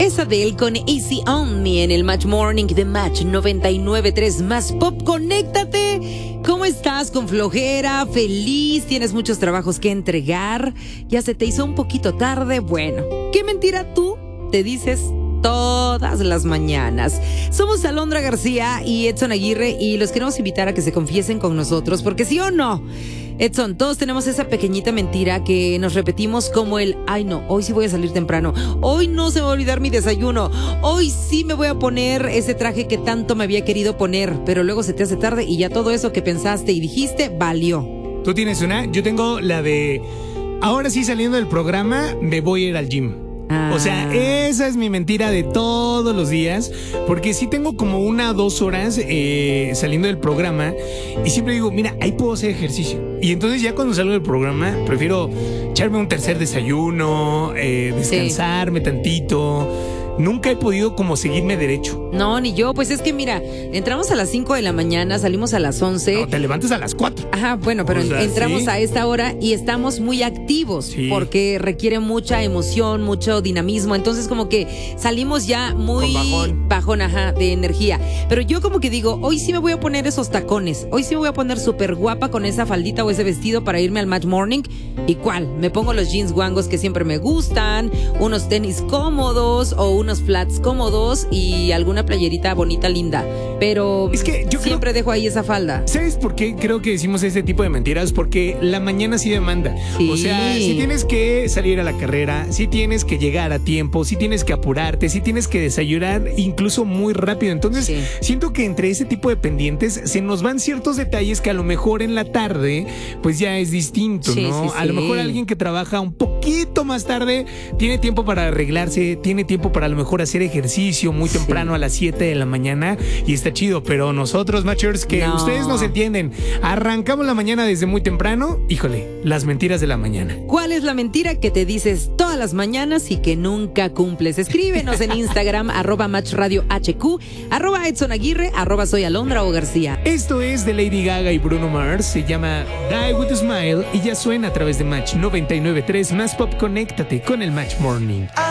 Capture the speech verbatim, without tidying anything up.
Es Adele con Easy On Me en el Match Morning de Match noventa y nueve punto tres Más Pop. Conéctate. ¿Cómo estás? ¿Con flojera? ¿Feliz? ¿Tienes muchos trabajos que entregar? ¿Ya se te hizo un poquito tarde? Bueno, ¿qué mentira tú te dices todas las mañanas? Somos Alondra García y Edson Aguirre y los queremos invitar a que se confiesen con nosotros, porque sí o no, Edson, todos tenemos esa pequeñita mentira que nos repetimos, como el ay no, hoy sí voy a salir temprano, hoy no se me va a olvidar mi desayuno, hoy sí me voy a poner ese traje que tanto me había querido poner, pero luego se te hace tarde y ya todo eso que pensaste y dijiste valió. ¿Tú tienes una? Yo tengo la de ahora sí, saliendo del programa me voy a ir al gym. Ah. O sea, esa es mi mentira de todos los días, porque sí tengo como una o dos horas eh, saliendo del programa y siempre digo, mira, ahí puedo hacer ejercicio. Y entonces ya cuando salgo del programa prefiero echarme un tercer desayuno, eh, descansarme sí. tantito. Nunca he podido como seguirme derecho. No, ni yo. Pues es que mira, entramos a las cinco de la mañana, salimos a las once. No, te levantas a las cuatro. Ajá, bueno, pero o sea, entramos ¿sí? a esta hora y estamos muy activos sí. porque requiere mucha emoción, mucho dinamismo. Entonces como que salimos ya muy Con bajón. bajón, ajá, de energía. Pero yo como que digo, hoy sí me voy a poner esos tacones. Hoy sí me voy a poner súper guapa con esa faldita o ese vestido para irme al Match Morning. ¿Y cuál? Me pongo los jeans guangos que siempre me gustan, unos tenis cómodos o unos unos flats cómodos y alguna playerita bonita, linda. Pero es que yo siempre creo, dejo ahí esa falda. ¿Sabes por qué creo que decimos ese tipo de mentiras? Porque la mañana sí demanda. Sí. O sea, si tienes que salir a la carrera, si tienes que llegar a tiempo, si tienes que apurarte, si tienes que desayunar incluso muy rápido. Entonces, sí. siento que entre ese tipo de pendientes se nos van ciertos detalles que a lo mejor en la tarde pues ya es distinto, sí, ¿no? Sí, a sí. lo mejor alguien que trabaja un poquito más tarde tiene tiempo para arreglarse, tiene tiempo para a lo mejor hacer ejercicio muy temprano sí. a las siete de la mañana y está chido, pero nosotros, Matchers, que no. ustedes nos entienden, arrancamos la mañana desde muy temprano, híjole, las mentiras de la mañana. ¿Cuál es la mentira que te dices todas las mañanas y que nunca cumples? Escríbenos en Instagram, arroba Match Radio H Q, arroba Edson Aguirre, arroba soy Alondra o García. Esto es de Lady Gaga y Bruno Mars, se llama Die With A Smile y ya suena a través de Match noventa y nueve punto tres Más Pop. Conéctate con el Match Morning.